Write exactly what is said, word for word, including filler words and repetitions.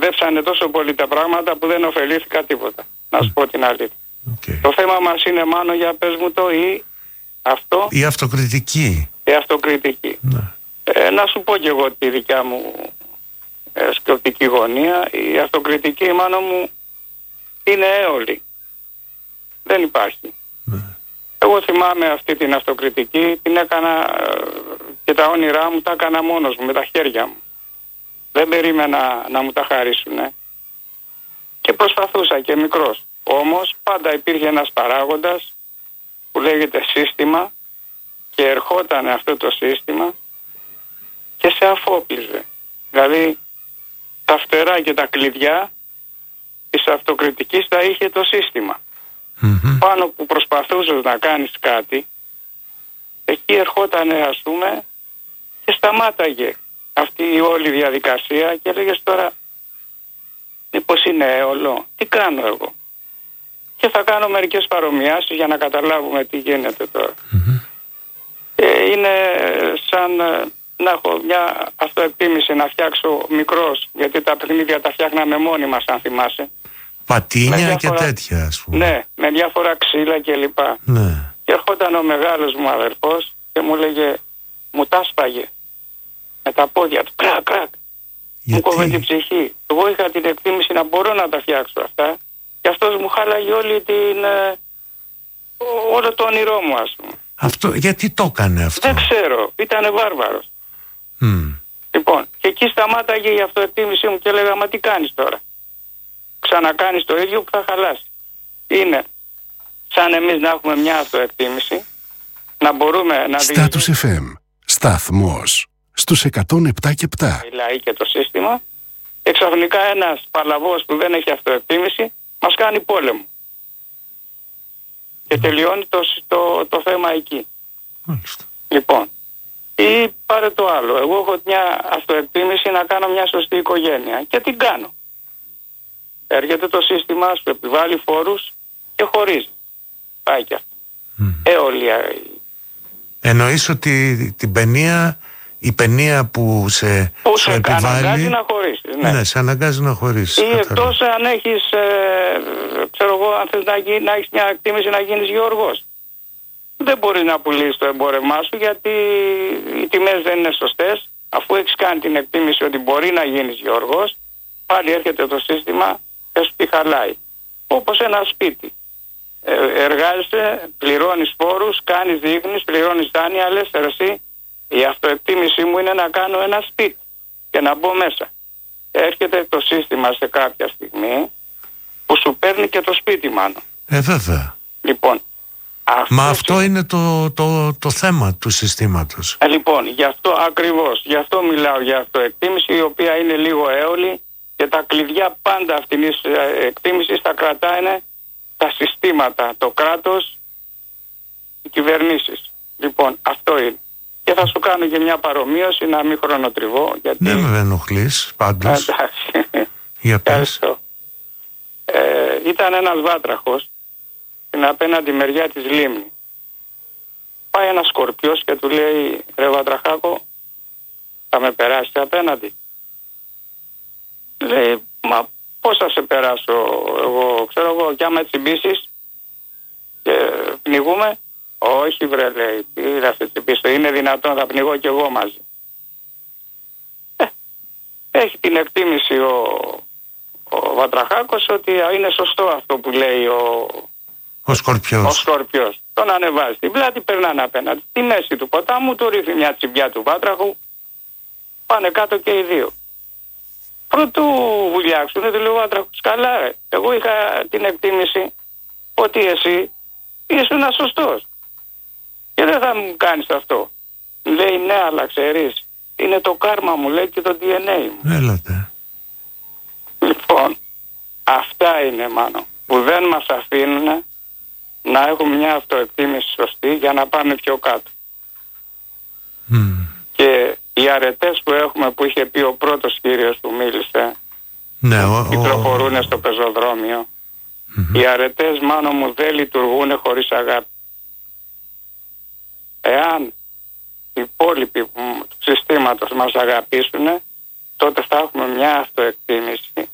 μπερδέψανε τόσο πολύ τα πράγματα που δεν ωφελήθηκα τίποτα. Να σου πω την αλήθεια. Okay. Το θέμα μας είναι, Μάνο, για πες μου το, ή αυτό. Η αυτοκριτική. Η αυτοκριτική. Ναι. Ε, να σου πω και εγώ τη δικιά μου ε, σκεπτική γωνία. Η αυτοκριτική, Μάνο μου, είναι έολη. Δεν υπάρχει. Ναι. Εγώ θυμάμαι αυτή την αυτοκριτική, την έκανα ε, και τα όνειρά μου τα έκανα μόνος μου, με τα χέρια μου. Δεν περίμενα να μου τα χαρίσουνε. Και προσπαθούσα και μικρός. Όμως πάντα υπήρχε ένας παράγοντας που λέγεται σύστημα και ερχόταν αυτό το σύστημα και σε αφόπλιζε. Δηλαδή τα φτερά και τα κλειδιά της αυτοκριτικής τα είχε το σύστημα. Mm-hmm. Πάνω που προσπαθούσες να κάνεις κάτι, εκεί ερχόταν, ας πούμε, και σταμάταγε αυτή η όλη διαδικασία και έλεγες τώρα μήπως είναι έολο, τι κάνω εγώ. Και θα κάνω μερικές παρομοιάσεις για να καταλάβουμε τι γίνεται τώρα. Mm-hmm. Ε, είναι σαν να έχω μια αυτοεκτίμηση να φτιάξω μικρός, γιατί τα παιχνίδια τα φτιάχναμε μόνοι μας, αν θυμάσαι. Πατίνια διάφορα, και τέτοια, ας πούμε. Ναι, με διάφορα ξύλα κλπ. Ναι. Και έρχονταν ο μεγάλος μου αδερφός και μου λέγε, μου τα σπάγε με τα πόδια του, κρακ, κρακ. Μου κόβε την ψυχή. Εγώ είχα την εκτίμηση να μπορώ να τα φτιάξω αυτά και αυτός μου χάλαγε όλη την, ε, όλο το όνειρό μου, ας πούμε. Αυτό, γιατί το έκανε αυτό? Δεν ξέρω, ήτανε βάρβαρος. Mm. Λοιπόν, και εκεί σταμάταγε η αυτοεκτίμησή μου και έλεγα, μα τι κάνεις τώρα? Ξανακάνεις το ίδιο που θα χαλάσει. Είναι σαν εμείς να έχουμε μια αυτοεκτίμηση, να μπορούμε να δει. Status εφ εμ, σταθμός στους εκατόν επτά και επτά. Μιλάει και το σύστημα και ξαφνικά ένας παλαβός που δεν έχει αυτοεκτίμηση μας κάνει πόλεμο. Και τελειώνει το, το, το θέμα εκεί. Μάλιστα. Λοιπόν, ή πάρε το άλλο. Εγώ έχω μια αυτοεκτίμηση να κάνω μια σωστή οικογένεια και την κάνω. Έρχεται το σύστημα, σου επιβάλλει φόρους και χωρίζει. Πάει και αυτό. Mm. Έολια. Εννοείς ότι την παινία, η παινία που σε, που σε σε επιβάλλει, αναγκάζει να χωρίσεις. Ναι, ναι, σε αναγκάζει να χωρίσεις. Ή εκτός αν έχεις, ε, ξέρω εγώ, αν θες να, γι, να έχεις μια εκτίμηση να γίνεις γεωργός. Δεν μπορείς να πουλήσεις το εμπόρευμά σου γιατί οι τιμές δεν είναι σωστές. Αφού έχεις κάνει την εκτίμηση ότι μπορεί να γίνεις γεωργός, πάλι έρχεται το σύστημα και σου τη χαλάει. Όπως ένα σπίτι. Ε, εργάζεσαι, πληρώνεις φόρους, κάνεις δείγνεις, πληρώνεις δάνεια, λες εσύ, η αυτοεκτίμησή μου είναι να κάνω ένα σπίτι και να μπω μέσα. Έρχεται το σύστημα σε κάποια στιγμή που σου παίρνει και το σπίτι, μάλλον. Ε, βέβαια. Λοιπόν, αυτό Μα αυτό είναι το, το, το θέμα του συστήματος. Ε, λοιπόν, γι' αυτό ακριβώς, γι' αυτό μιλάω για αυτοεκτίμηση, η οποία είναι λίγο έολη και τα κλειδιά πάντα αυτήν της εκτίμησης τα κρατάνε τα συστήματα, το κράτος, οι κυβερνήσεις. Λοιπόν, αυτό είναι. Και θα σου κάνω και μια παρομοίωση, να μην χρονοτριβώ. Γιατί... Δεν με ενοχλείς πάντως. Εντάξει. Για πες. Ε, ήταν ένας βάτραχος στην απέναντι μεριά της λίμνη. Πάει ένας σκορπιός και του λέει, ρε βατραχάκο, θα με περάσεις απέναντι? Λέει, μα πώς θα σε περάσω εγώ, ξέρω εγώ, κι άμα τσιμπήσεις και πνιγούμε? Όχι βρε, λέει, τι θα σε τσιμπήσω, είναι δυνατόν, θα πνιγώ κι εγώ μαζί. Ε, έχει την εκτίμηση ο, ο Βατραχάκος ότι είναι σωστό αυτό που λέει ο, ο Σκορπιός. Ο Σκορπιός. Τον ανεβάζει την πλάτη, περνάνε απέναντι. Στη μέση του ποτάμου του ρίχνει μια τσιμπιά του Βάτραχου, πάνε κάτω και οι δύο. Πρωτού βουλιάξουν, του λέει ο Βάτραχος, καλά ρε, εγώ είχα την εκτίμηση ότι εσύ ήσουν σωστός και δεν θα μου κάνεις αυτό. Λέει ναι, αλλά ξέρεις, είναι το κάρμα μου, λέει, και το ντι εν έι μου. Έλατε. Λοιπόν, αυτά είναι μάλλον που δεν μας αφήνουν να έχουμε μια αυτοεκτίμηση σωστή για να πάμε πιο κάτω. Mm. Και οι αρετές που έχουμε, που είχε πει ο πρώτος κύριος που μίλησε, ναι, ο, κυκλοφορούν ο... στο πεζοδρόμιο, mm-hmm. οι αρετές, μάνο μου, δεν λειτουργούν χωρίς αγάπη. Εάν οι υπόλοιποι του συστήματος μας αγαπήσουν, τότε θα έχουμε μια αυτοεκτίμηση